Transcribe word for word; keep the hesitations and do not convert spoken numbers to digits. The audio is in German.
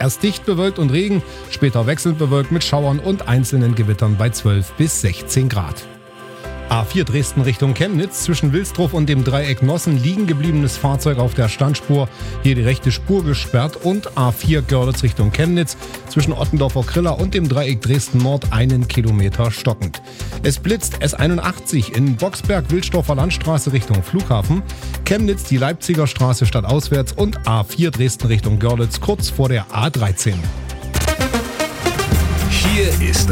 erst dicht bewölkt und Regen, später wechselnd bewölkt mit Schauern und einzelnen Gewittern bei zwölf bis sechzehn Grad. A vier Dresden Richtung Chemnitz, zwischen Wilsdruff und dem Dreieck Nossen liegen gebliebenes Fahrzeug auf der Standspur, hier die rechte Spur gesperrt, und A vier Görlitz Richtung Chemnitz, zwischen Ottendorfer Kriller und dem Dreieck Dresden Nord einen Kilometer stockend. Es blitzt S einundachtzig in Boxberg-Wilsdorfer Landstraße Richtung Flughafen, Chemnitz die Leipziger Straße stadtauswärts und A vier Dresden Richtung Görlitz kurz vor der A dreizehn. Hier ist